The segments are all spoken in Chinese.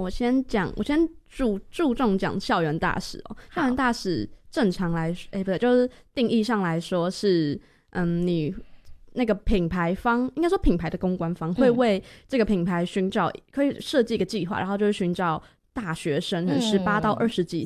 我先注重讲校园大使哦。校园大使正常来说，不对，就是定义上来说是，你那个品牌方，应该说品牌的公关方会为这个品牌寻找，可以设计一个计划，然后就是寻找大学生，18到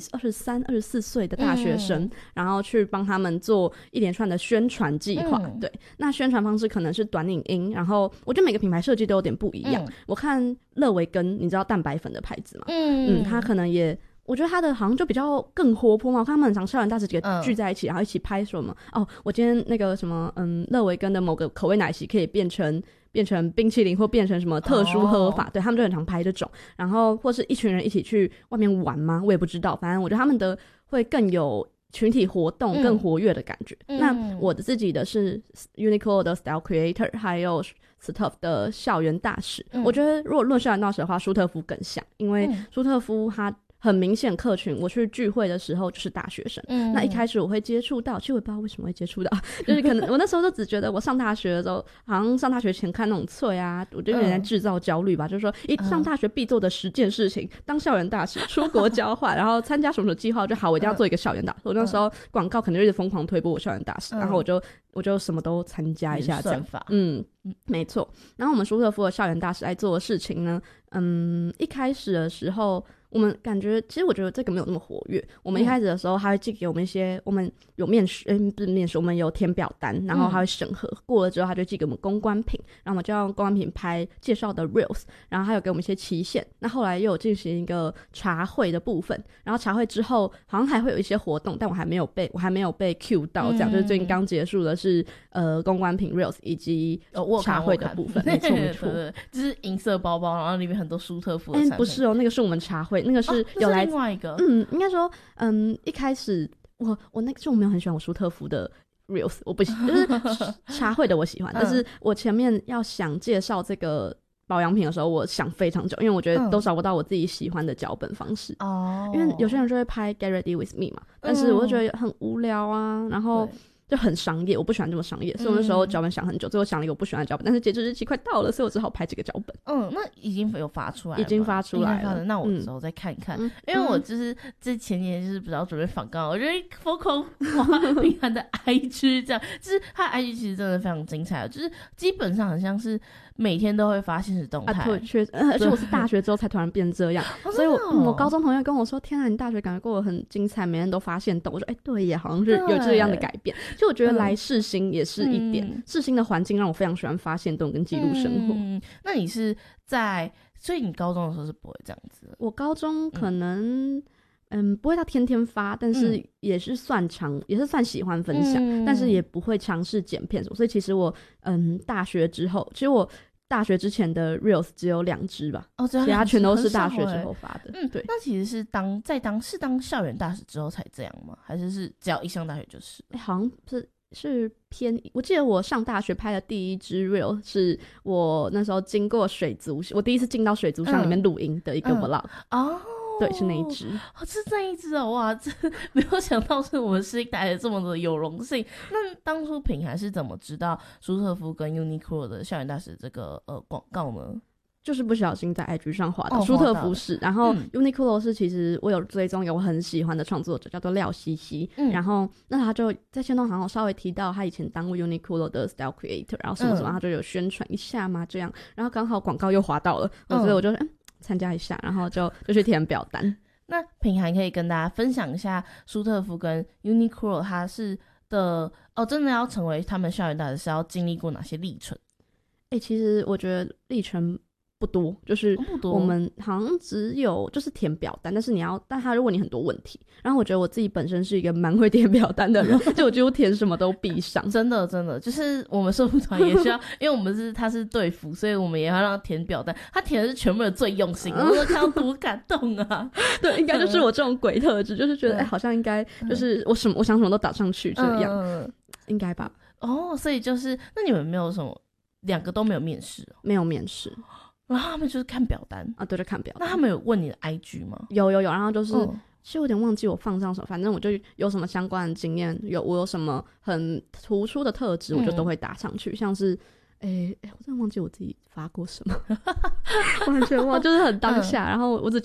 23、24岁的大学生，然后去帮他们做一连串的宣传计划。对，那宣传方式可能是短影音，然后我觉得每个品牌设计都有点不一样。我看乐维根，你知道蛋白粉的牌子吗？他可能也。我觉得他的好像就比较更活泼嘛，我看他们很常校园大使几个聚在一起，然后一起拍什么我今天那个什么乐维根的某个口味奶昔可以变成冰淇淋或变成什么特殊喝法，对，他们就很常拍这种，然后或是一群人一起去外面玩吗？我也不知道，反正我觉得他们的会更有群体活动更活跃的感觉。那我的自己的是 Uniqlo 的 Style Creator 还有Stuff 的校园大使。我觉得如果论校园大使的话，舒特夫更像，因为舒特夫他很明显客群，我去聚会的时候就是大学生。那一开始我会接触到，其实我也不知道为什么会接触到，就是可能我那时候就只觉得我上大学的时候，好像上大学前看那种脆啊，我就有点在制造焦虑吧，就是说一上大学必做的10件事情，当校园大使、出国交换，然后参加什么计划，就好，我一定要做一个校园大使。我那时候广告可能就一直疯狂推播我校园大使，然后我就什么都参加一下这样。没错。然后我们舒特夫的校园大使在做的事情呢，一开始的时候。我们感觉其实我觉得这个没有那么活跃。我们一开始的时候他会寄给我们一些，我们有面试不是面试，我们有填表单，然后他会审核过了之后他就寄给我们公关品，然后我们就用公关品拍介绍的 reels， 然后他有给我们一些期限。那后来又有进行一个茶会的部分，然后茶会之后好像还会有一些活动，但我还没有被 cue 到，这样就是最近刚结束的是公关品 reels 以及茶会的部分。没错没错， 就是银色包包，然后里面很多舒特夫的产品。 不是那个是我们茶会，那个是有来另外一个。 应该说一开始我那个就没有很喜欢我舒特夫的 reels， 我不喜欢，就是茶会的我喜欢，但是我前面要想介绍这个保养品的时候，我想非常久，因为我觉得都找不到我自己喜欢的脚本方式。因为有些人就会拍 Get Ready With Me 嘛，但是我就觉得很无聊啊，然后就很商业，我不喜欢这么商业，所以我那时候脚本想很久，最后想了一个我不喜欢的脚本，但是截止日期快到了，所以我只好拍这个脚本。 那已经有发出来了吗？ 已经发出来了。 那我之后再看看，因为我就是这前年就是不知道准备访纲，我觉得疯狂滑平涵的 IG 这样，就是他的 IG 其实真的非常精彩，就是基本上很像是每天都会发现实动态。 而且我是大学之后才突然变这样，所以我高中同学跟我说，天啊，你大学感觉过得很精彩，每天都发现动。我说对耶，好像是有这样的改变。就我觉得来世新也是一点，世新的环境让我非常喜欢发现动跟记录生活。 那你是所以你高中的时候是不会这样子的？ 我高中可能不会到天天发，但是也是算喜欢分享，但是也不会尝试剪片什么。所以其实我大学之后，其实我大学之前的 reels 只有2支吧，其他全都是大学之后发的。对。 那其实是当校园大使之后才这样吗？还是只要一上大学就是？ 好像是偏，我记得我上大学拍的第一支 reel 是我那时候经过水族，我第一次进到水族箱里面录音的一个 vlog。对，是那一支。 是那一支哇，这没有想到是我们是带的这么的有荣幸。那当初品还是怎么知道舒特夫跟 Uniqlo 的校园大使这个广告呢？ 就是不小心在 IG 上滑到舒特夫是，然后 Uniqlo 是其实我有追踪有我很喜欢的创作者叫做廖西西，然后那他就在线动好像稍微提到他以前当过 Uniqlo 的 Style Creator， 然后什么什么他就有宣传一下嘛这样，然后刚好广告又滑到了，所以我就参加一下，然后就去填表单。 那品涵可以跟大家分享一下舒特夫跟 Uniqlo 他是的真的要成为他们校园大使是要经历过哪些历程？ 其实我觉得历程不多，就是我们好像只有就是填表单，但他如果你很多问题，然后我觉得我自己本身是一个蛮会填表单的人，就我几乎填什么都必上。 真的就是我们社服团也需要因为我们他是队服，所以我们也要让他填表单，他填的是全部人最用心，我都看到多感动啊。 对，应该就是我这种鬼特质，就是觉得好像应该就是我想什么都打上去这样，应该吧。 所以就是那你们没有什么2个都没有面试？ 没有面试， 然后他们就是看表单对，就看表单。 那他们有问你的 IG 吗？ 有，然后就是其实我有点忘记我放上什么，反正我就有什么相关的经验，我有什么很突出的特质，我就都会打上去，像是我真的忘记我自己发过什么完全忘，就是很当下然后我只